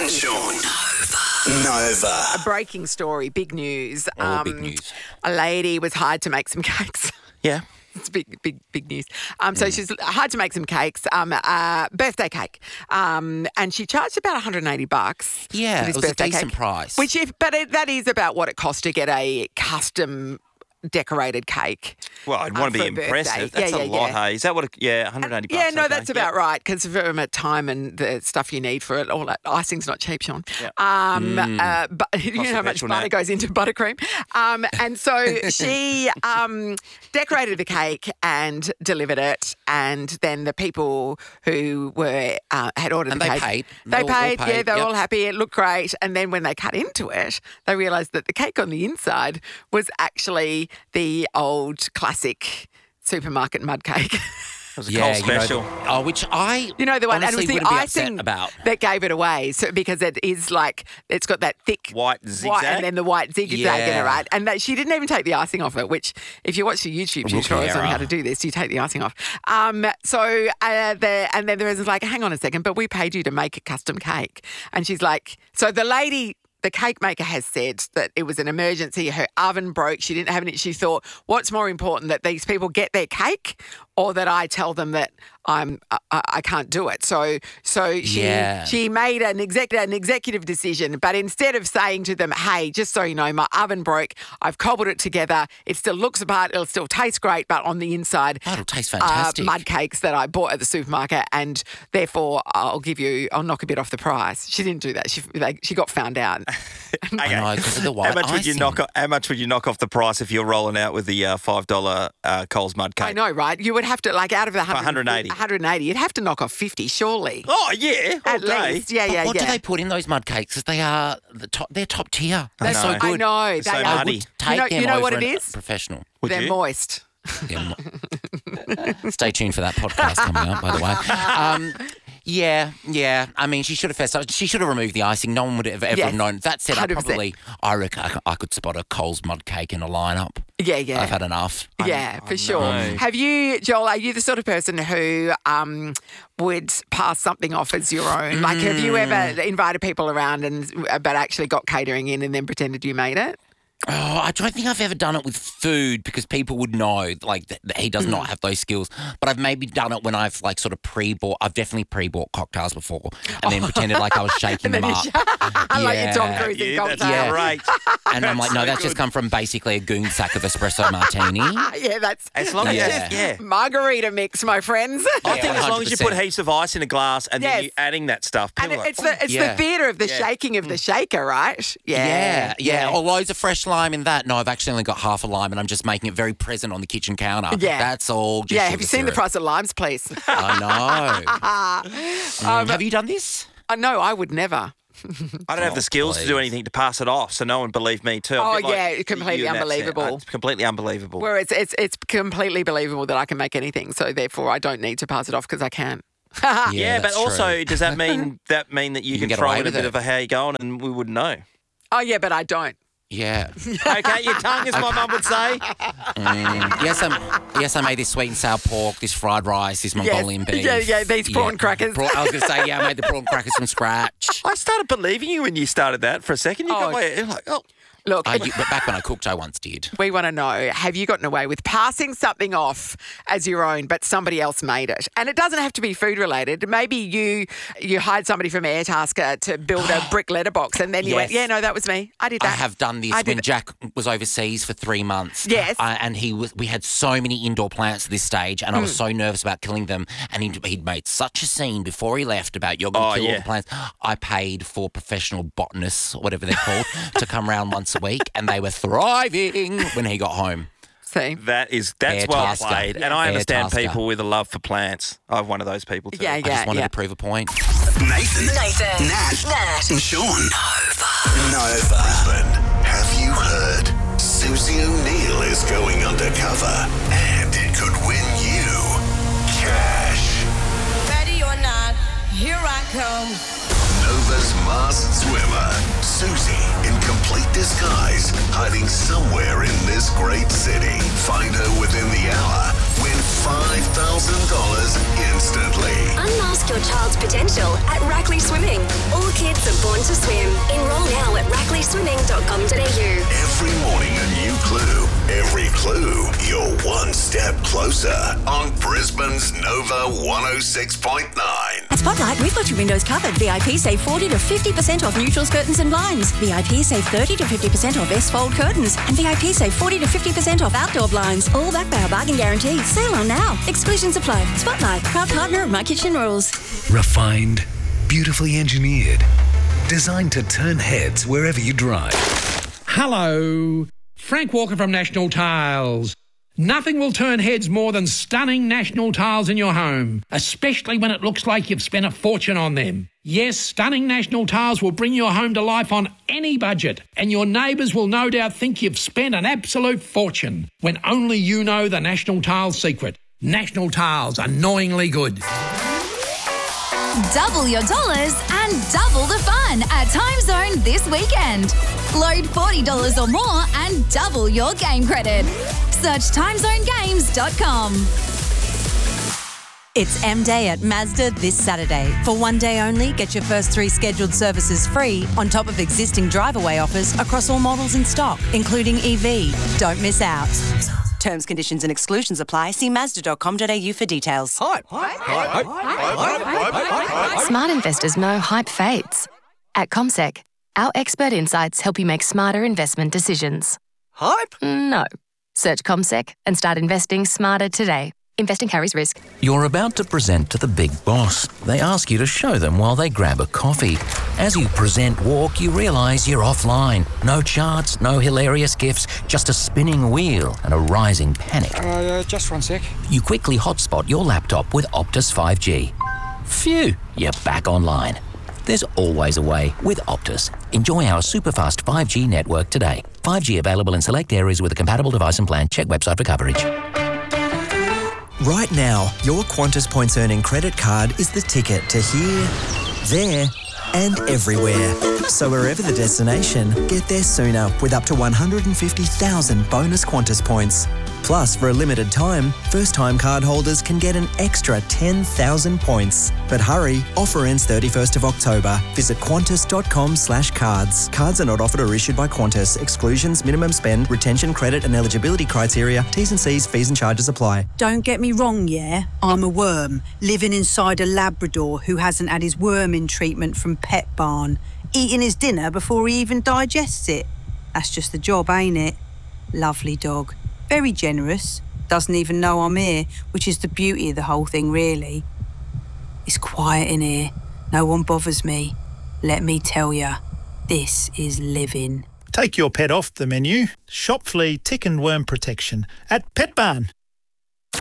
and Sean. Nova. A breaking story, big news. Big news. A lady was hired to make some cakes. Yeah. It's big news. So she's hired to make some cakes, birthday cake, and she charged about $180. Yeah, for this it was a birthday decent cake, price. That is about what it costs to get a custom decorated cake. Well, I'd want to for be a birthday. impressive. That's a lot, hey? Is that what? $180. Yeah, no, okay. that's about right, because from the time and the stuff you need for it, all that icing's not cheap, Sean. Yep. But you know how much petrol butter now. goes into buttercream. And so she decorated the cake and delivered it, and then the people who were had ordered And the they cake, paid. They They all paid. Yeah, paid, they were yep. all happy. It looked great. And then when they cut into it, they realised that the cake on the inside was actually the old classic supermarket mud cake. It was a Coles special. Which I You know the one, and it was honestly the wouldn't be upset icing about. that gave it away. So because it is like it's got that thick White zigzag? and then the white zigzag in it, Yeah. right? And she didn't even take the icing off it. Which, if you watch the YouTube Rookie tutorials on error. how to do this, you take the icing off. And then the resident's like, "Hang on a second, but we paid you to make a custom cake." And she's like, "So the lady." The cake maker has said that it was an emergency. Her oven broke. She didn't have any. She thought, what's more important, that these people get their cake or that I tell them that I can't do it? So she made an executive decision. But instead of saying to them, hey, just so you know, my oven broke. I've cobbled it together. It still looks apart. It'll still taste great. But on the inside, it'll taste fantastic. mud cakes that I bought at the supermarket, and therefore I'll knock a bit off the price. She didn't do that. She got found out. I know, because of the white How much would you knock off the price if you're rolling out with the $5 Coles mud cake? I know, right? You would have to, like, out of the 180. 180, you'd have to knock off 50, surely. Oh yeah, all At day. least, yeah. What do they put in those mud cakes? Because they are they're top tier. They're know. so I good. know. They're so They muddy. are. would take them You know over what it a is? professional. Would They're you? moist. Stay tuned for that podcast coming up, by the way. Yeah. I mean, she should have fessed up. She should have removed the icing. No one would have ever Yes, have known. That said, 100%. I reckon I could spot a Coles mud cake in a lineup. Yeah. I've had enough. Yeah, for sure. know. Have you, Joel, are you the sort of person who would pass something off as your own? Like, have you ever invited people around but actually got catering in and then pretended you made it? Oh, I don't think I've ever done it with food because people would know, like, that he does not have those skills. But I've maybe done it when I've, like, sort of I've definitely pre-bought cocktails before and then pretended like I was shaking them up. Like your Tom Cruise in That's cocktail. great. And I'm like, no, that's just come from basically a goon sack of espresso martini. Yeah, that's As long as Yeah. margarita mix, my friends. I think as long as you 100%. put heaps of ice in a glass and Yes. then you're adding that stuff, And people are it's like, the Yeah. theatre of the Yeah. shaking of the shaker, right? Yeah. Or loads of fresh lime in that. No, I've actually only got half a lime and I'm just making it very present on the kitchen counter. Yeah. That's all just Yeah, sugar have you seen the syrup. price of limes, please? I know. Have you done this? No, I would never. I don't have the skills to do please. anything to pass it off, so no one believed me too. Oh, A bit like yeah, completely you in that sense. unbelievable. It's completely unbelievable. Where it's completely believable that I can make anything, so therefore I don't need to pass it off because I can. Yeah, but that's also, true. does that mean that you can get throw away in a with bit it. of a how you going and we wouldn't know? Oh, yeah, but I don't. Yeah. Okay, your tongue, as my mum would say. Yes, I made this sweet and sour pork, this fried rice, this Mongolian beef. Yeah, these prawn crackers. I was going to say, I made the prawn crackers from scratch. I started believing you when you started that for a second. You got you're like, oh. Look, But back when I cooked, I once did. we want to know, have you gotten away with passing something off as your own, but somebody else made it? And it doesn't have to be food related. Maybe you hired somebody from Airtasker to build a brick letterbox, and then you went, Yes. yeah, no, that was me. I did that. I have done this I did when it. Jack was overseas for 3 months. Yes. And we had so many indoor plants at this stage, and I was so nervous about killing them. And he'd made such a scene before he left about you're going to kill all the plants. I paid for professional botanists, or whatever they're called, to come round once a week, and they were thriving when he got home. See? That's Air well tasker. played. And Yeah. I Air understand tasker. people with a love for plants. I'm one of those people too. Yeah, I just wanted to prove a point. Nathan, Nat, and Sean. Nova. Have you heard? Susie O'Neill is going undercover, and it could win you cash. Ready or not, here I come. Nova's masked swimmer, Susie, in complete disguise, hiding somewhere in this great city. Find her within the hour. Win $5,000 instantly. Unmask your child's potential at Rackley Swimming. All kids are born Every morning a new clue. Every clue, you're one step closer on Brisbane's Nova 106.9. At Spotlight, we've got your windows covered. VIP save 40 to 50% off neutrals, curtains and blinds. VIP save 30 to 50% off S-fold curtains. And VIP save 40 to 50% off outdoor blinds. All backed by our bargain guarantee. Sale on now. Exclusions apply. Spotlight, proud partner of My Kitchen Rules. Refined, beautifully engineered, designed to turn heads wherever you drive. Hello, Frank Walker from National Tiles. Nothing will turn heads more than stunning National Tiles in your home, especially when it looks like you've spent a fortune on them. Yes, stunning National Tiles will bring your home to life on any budget, and your neighbours will no doubt think you've spent an absolute fortune, when only you know the National Tiles secret. National Tiles, annoyingly good. Double your dollars and double the fun at Time Zone this weekend. Load $40 or more and double your game credit. Search timezonegames.com. It's M-Day at Mazda this Saturday. For one day only, get your first 3 scheduled services free on top of existing drive-away offers across all models in stock, including EV. Don't miss out. Terms, conditions and exclusions apply. See Mazda.com.au for details. Smart investors know hype fades. At CommSec, our expert insights help you make smarter investment decisions. Hype? No. Search CommSec and start investing smarter today. Investing carries risk. You're about to present to the big boss. They ask you to show them while they grab a coffee. As you present walk, you realise you're offline. No charts, no hilarious gifs, just a spinning wheel and a rising panic. Just 1 sec. You quickly hotspot your laptop with Optus 5G. Phew, you're back online. There's always a way with Optus. Enjoy our superfast 5G network today. 5G available in select areas with a compatible device and plan. Check website for coverage. Right now, your Qantas Points Earning credit card is the ticket to here, there, and everywhere. So wherever the destination, get there sooner with up to 150,000 bonus Qantas points. Plus, for a limited time, first-time card holders can get an extra 10,000 points. But hurry, offer ends 31st of October. Visit qantas.com/cards. Cards are not offered or issued by Qantas. Exclusions, minimum spend, retention, credit and eligibility criteria, T's and C's, fees and charges apply. Don't get me wrong, yeah? I'm a worm, living inside a Labrador who hasn't had his worming treatment from Pet Barn, eating his dinner before he even digests it. That's just the job, ain't it? Lovely dog. Very generous, doesn't even know I'm here, which is the beauty of the whole thing, really. It's quiet in here, no one bothers me. Let me tell ya, this is living. Take your pet off the menu. Shop flea, tick and worm protection at Pet Barn.